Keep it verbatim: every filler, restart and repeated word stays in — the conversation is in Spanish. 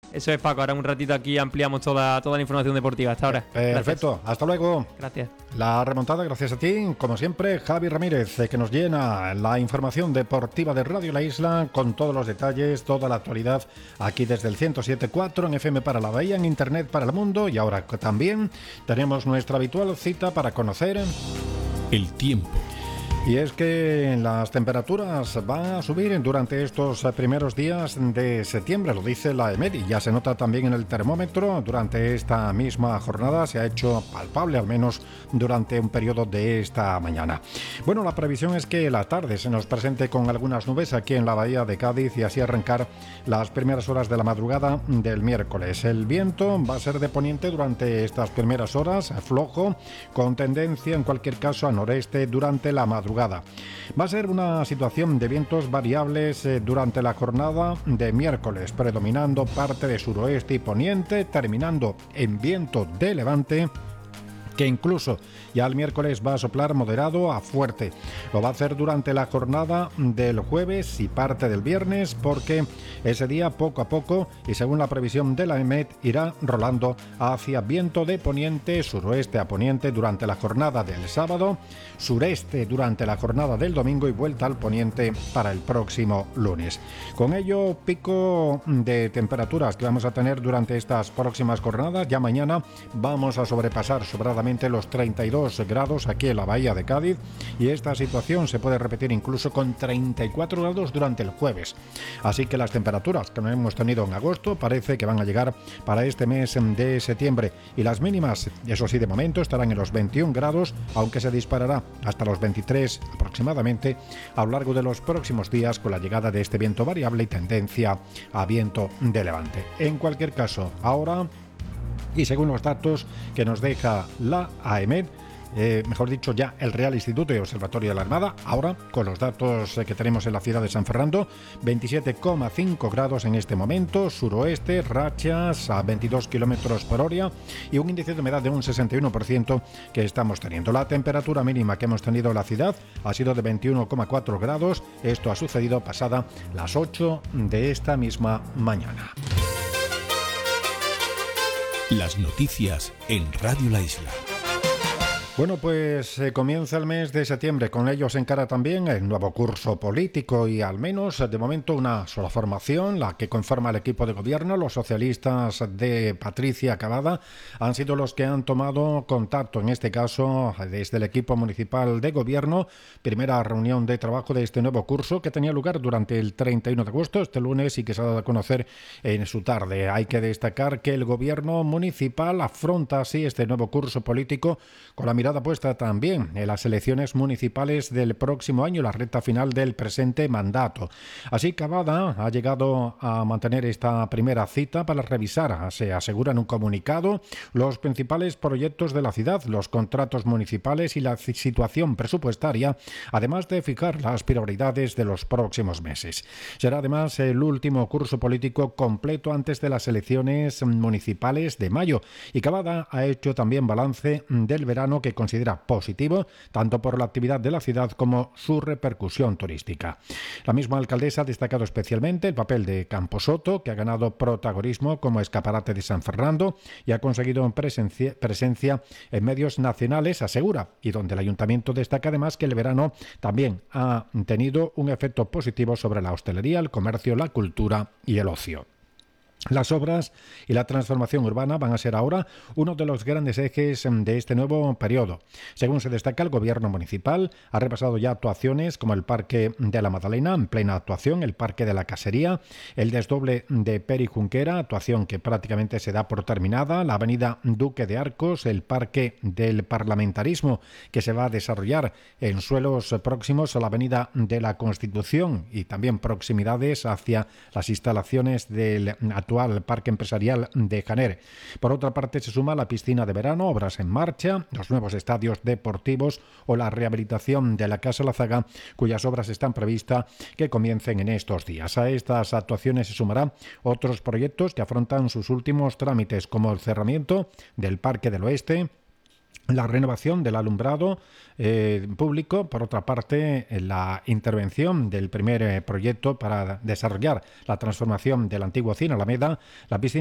Eso es, Paco. Ahora en un ratito aquí ampliamos toda, toda la información deportiva. Hasta ahora. Perfecto. Gracias. Hasta luego. Gracias. La remontada, gracias a ti. Como siempre, Javi Ramírez, que nos llena la información deportiva de Radio La Isla con todos los detalles, toda la actualidad, aquí desde el ciento siete punto cuatro en F M para la Bahía, en Internet para el mundo. Y ahora también tenemos nuestra habitual cita para conocer el tiempo. Y es que las temperaturas van a subir durante estos primeros días de septiembre, lo dice la EMET, y ya se nota también en el termómetro. Durante esta misma jornada se ha hecho palpable, al menos durante un periodo de esta mañana. Bueno, la previsión es que la tarde se nos presente con algunas nubes aquí en la bahía de Cádiz y así arrancar las primeras horas de la madrugada del miércoles. El viento va a ser de poniente durante estas primeras horas, flojo, con tendencia en cualquier caso a noreste durante la madrugada. Va a ser una situación de vientos variables eh, durante la jornada de miércoles, predominando parte de suroeste y poniente, terminando en viento de levante, que incluso ya el miércoles va a soplar moderado a fuerte. Lo va a hacer durante la jornada del jueves y parte del viernes, porque ese día poco a poco, y según la previsión de la EMET, irá rolando hacia viento de poniente, suroeste a poniente durante la jornada del sábado, sureste durante la jornada del domingo y vuelta al poniente para el próximo lunes. Con ello, pico de temperaturas que vamos a tener durante estas próximas jornadas. Ya mañana vamos a sobrepasar sobradamente los treinta y dos grados aquí en la bahía de Cádiz, y esta situación se puede repetir incluso con treinta y cuatro grados durante el jueves. Así que las temperaturas que no hemos tenido en agosto parece que van a llegar para este mes de septiembre, y las mínimas, eso sí, de momento estarán en los veintiún grados, aunque se disparará hasta los veintitrés aproximadamente a lo largo de los próximos días con la llegada de este viento variable y tendencia a viento de levante. En cualquier caso, ahora, y según los datos que nos deja la AEMET, eh, mejor dicho ya el Real Instituto y Observatorio de la Armada, ahora con los datos eh, que tenemos en la ciudad de San Fernando, veintisiete coma cinco grados en este momento, suroeste, rachas a veintidós kilómetros por hora y un índice de humedad de un sesenta y uno por ciento que estamos teniendo. La temperatura mínima que hemos tenido en la ciudad ha sido de veintiuno coma cuatro grados, esto ha sucedido pasada las ocho de esta misma mañana. Las noticias en Radio La Isla. Bueno, pues eh, comienza el mes de septiembre, con ello se encara también el nuevo curso político y al menos de momento una sola formación, la que conforma el equipo de gobierno. Los socialistas de Patricia Cavada han sido los que han tomado contacto, en este caso desde el equipo municipal de gobierno, primera reunión de trabajo de este nuevo curso que tenía lugar durante el treinta y uno de agosto, este lunes, y que se ha dado a conocer en su tarde. Hay que destacar que el gobierno municipal afronta así este nuevo curso político con la mirada puesta también en las elecciones municipales del próximo año, la recta final del presente mandato. Así, Cavada ha llegado a mantener esta primera cita para revisar, se asegura en un comunicado, los principales proyectos de la ciudad, los contratos municipales y la situación presupuestaria, además de fijar las prioridades de los próximos meses. Será además el último curso político completo antes de las elecciones municipales de mayo, y Cavada ha hecho también balance del verano que considera positivo tanto por la actividad de la ciudad como su repercusión turística. La misma alcaldesa ha destacado especialmente el papel de Camposoto, que ha ganado protagonismo como escaparate de San Fernando y ha conseguido presencia, presencia en medios nacionales, asegura, y donde el ayuntamiento destaca además que el verano también ha tenido un efecto positivo sobre la hostelería, el comercio, la cultura y el ocio. Las obras y la transformación urbana van a ser ahora uno de los grandes ejes de este nuevo periodo. Según se destaca, el gobierno municipal ha repasado ya actuaciones como el Parque de la Madalena, en plena actuación, el Parque de la Casería, el desdoble de Peri Junquera, actuación que prácticamente se da por terminada, la avenida Duque de Arcos, el Parque del Parlamentarismo, que se va a desarrollar en suelos próximos a la avenida de la Constitución y también proximidades hacia las instalaciones del actual Parque Empresarial de Janer. Por otra parte, se suma la piscina de verano, obras en marcha, los nuevos estadios deportivos o la rehabilitación de la Casa La Zaga, cuyas obras están previstas que comiencen en estos días. A estas actuaciones se sumarán otros proyectos que afrontan sus últimos trámites, como el cerramiento del Parque del Oeste, la renovación del alumbrado eh, público, por otra parte la intervención del primer eh, proyecto para desarrollar la transformación del antiguo Cine Alameda, la piscina